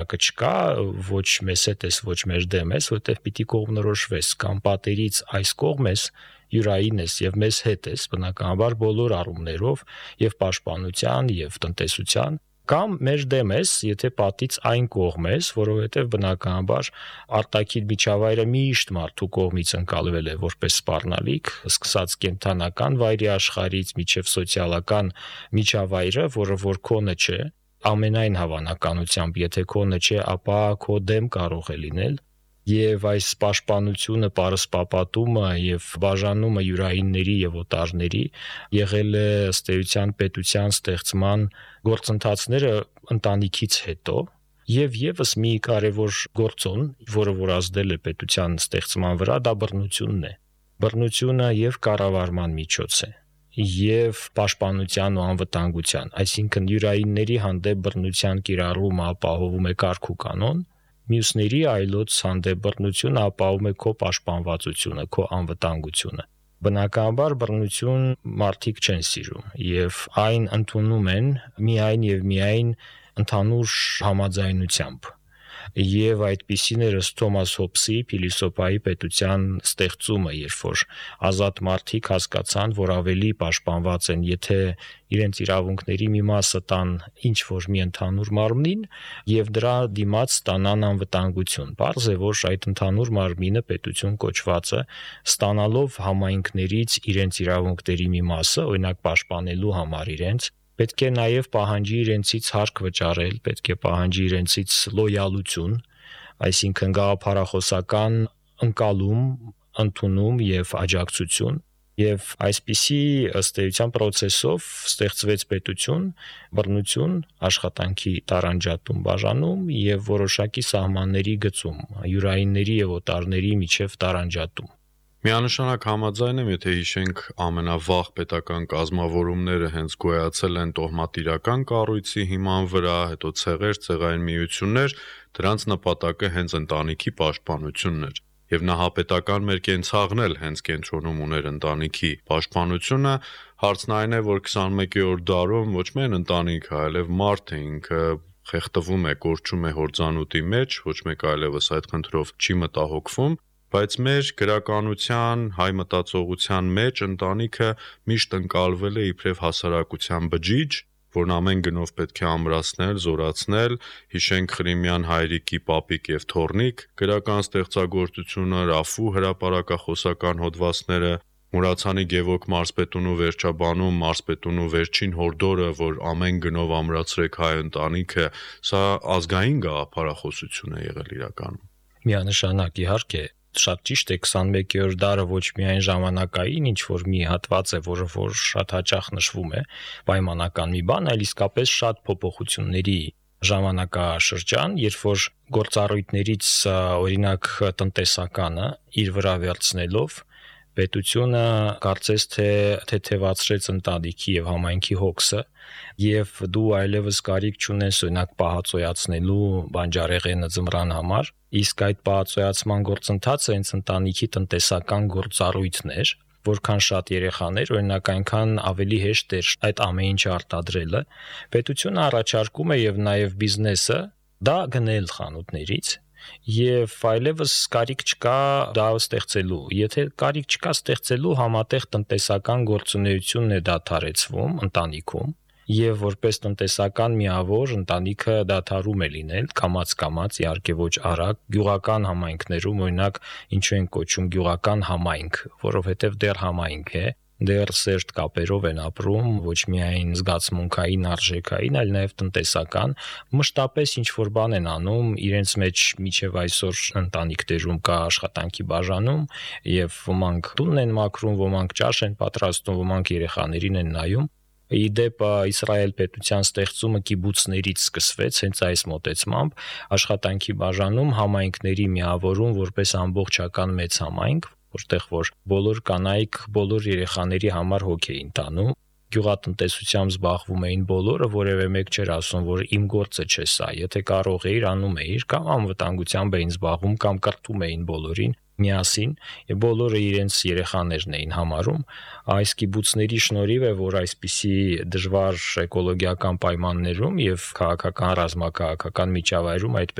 որակը չկա, ոչ մեզ հետ ես, ոչ մեր դեմ ես, որտեղ պիտի կողմնորոշվես կամ պատերից այս կողմ ես, յուրային ես եւ մեզ հետ ես, բնականաբար բոլոր առումներով եւ պաշտպանության եւ տնտեսության, կամ մեր դեմ ես, եթե պատից այն կողմ ես, որովհետև բնականաբար արտաքին միջավայրը միշտ մարդու կողմից ընկալվել է որպես սպառնալիք, սկսած կենդանական վայրի աշխարհից մինչև սոցիալական միջավայրը, որը որ քոնը չէ, ամենայն հավանականությամբ, եթե քոնը չէ, ապա քո դեմ կարող է լինել։ Եվ այս պաշտպանությունը, պարսպապատումը եւ բաժանումը յուրայինների եւ օտարների եղել է ըստ էության պետության ստեղծման գործընթացները ընտանիքից հետո եւ եւս մի կարեւոր գործոն, որը որ ազդել է պետության ստեղծման վրա, դա բռնությունն է։ Բռնությունը եւ կառավարման միջոց է եւ պաշտպանության ու անվտանգության, այսինքն յուրայինների հանդեպ բռնության կիրառումը ապահովում է կարգ ու կանոն, մյուսների այլոց հանդեպ բռնությունը ապահովում է քո պաշտպանվածությունը, քո անվտանգությունը։ Բնականաբար բռնություն մարդիկ չեն սիրում եւ այն ընդունում են միայն ընդհանուր համաձայնությամբ։ Եվ այդպիսին էր ըստ Թոմաս Հոբսի փիլիսոփայի պետության ստեղծումը, երբ որ ազատ մարդիկ հասկացան, որ ավելի պաշտպանված են, եթե իրենց իրավունքների մի մասը տան ինչ որ մի ընդհանուր մարմնին եւ դրա դիմաց ստանան անվտանգություն։ Պարզ է, որ այդ ընդհանուր մարմինը պետություն կոչվածը ստանալով համայնքներից իրենց իրավունքների մի մասը, օրինակ պաշտպանելու համար իրենց, պետք է նաև պահանջի իրենցից հարկ վճարել, պետք է պահանջի իրենցից լոյալություն, այսինքն գաղափարախոսական ընկալում, ընդունում եւ աջակցություն։ Եվ այսպիսի ըստ էության process-ով ստեղծվեց պետություն, բռնություն, աշխատանքի տարանջատում, բաժանում եւ որոշակի սահմանների գծում, յուրայինների եւ օտարների միջև տարանջատում։ Միանշանակ համաձայն եմ, եթե հիշենք ամենավաղ պետական կազմավորումները հենց գոյացել են տոհմատիրական կառույցի հիման վրա, հետո ցեղեր, ցեղային միություններ, դրանց նպատակը հենց ընտանիքի պաշտպանությունն էր։ Եվ նահապետական մեր կենցաղն էլ հենց կենտրոնում ուներ ընտանիքի պաշտպանությունը, հարցն այն է, որ 21-րդ դարում ոչ միայն ընտանիքը, այլև մարդը ինքը խեղդվում է, կորչում է հորձանուտի մեջ, ոչ մեկ այլևս այդ խնդրով չի մտահոգվում, բայց մեր գրականության, հայ մտածողության մեջ ընտանիքը միշտ ընկալվել է իբրև հասարակության բջիջ, որն ամեն գնով պետք է ամրացնել, զորացնել, հիշենք Խրիմյան հայրիկի պապիկ եւ թոռնիկ, գրական ստեղծագործությունը, Ռաֆու հրապարակախոսական հոդվածները, Մուրացանի Գևորգ Մարզպետունու վերջաբանում, Մարզպետունու վերջին հորդորը, որ ամեն գնով ամրացրեք հայ ընտանիքը, սա ազգային գաղափարախոսություն է եղել իրականում։ Միանշանակ իհարկե, շատ ճիշտ է, 21-րդ դարը ոչ միայն ժամանակային ինչ որ մի հատված է, որը որ շատ հաճախ նշվում է, պայմանական մի բան, այլ իսկապես շատ փոփոխությունների ժամանակաշրջան, երբ որ գործառույթներից օրինակ տնտեսականը իր վրա վերցնելով պետությունը կարծես թե թեթևացրեց ընտանիքի եւ համայնքի հոգսը եւ դու այլևս կարիք չունես օրինակ պահածոյացնելու բանջարեղենը ձմռան համար, իսկ այդ պահածոյացման գործընթացը հենց ընտանիքի տնտեսական գործառույթն էր, որքան շատ երեխաներ, օրինակ այնքան ավելի հեշտ էր այդ ամեն ինչը արտադրելը, պետությունը առաջարկում է եւ նաեւ բիզնեսը դա գնել խանութներից եւ այլևս կարիք չկա դա ստեղծելու։ Եթե կարիք չկա ստեղծելու, համատեղ տնտեսական գործունեությունն է դադարեցվում ընտանիքում եւ որպես տնտեսական միավոր ընտանիքը դադարում է լինել կամաց-կամաց, իհարկե ոչ արագ, գյուղական համայնքներում օրինակ ինչու են կոչում գյուղական համայնք, որովհետեւ դեռ համայնք է, դեռ սերտ կապերով են ապրում, ոչ միայն զգացմունքային, արժեքային, այլ նաև տնտեսական, մշտապես ինչ որ բան են անում, իրենց մեջ միջև այսօր ընտանիքներում կա աշխատանքի բաժանում եւ ոմանք տունն են մաքրում, ոմանք ճաշ են պատրաստում, ոմանք երեխաներին են նայում։ Իդեպ Իսրայել պետության ստեղծումը կիբուցներից սկսվեց հենց այս մոտեցմամբ, աշխատանքի բաժանում համայնքների միավորում որպես ամբողջական մեծ համայնք, որտեղ որ բոլոր կանայք, բոլոր երեխաների համար հոգ էին տանում, գյուղատնտեսությամբ զբաղվում էին բոլորը, որևէ մեկ չէր ասում, որ իմ գործը չէ սա, եթե կարող էիր, անում էիր, կամ անվտանգությամբ էին զբաղվում, կամ կրթում էին բոլորին միասին, եւ բոլորը իրենց երեխաներն էին համարում։ Այս կիբուցների շնորհիվ է, որ այսպիսի դժվար էկոլոգիական պայմաններում եւ քաղաքական ռազմաքաղաքական միջավայրում այդ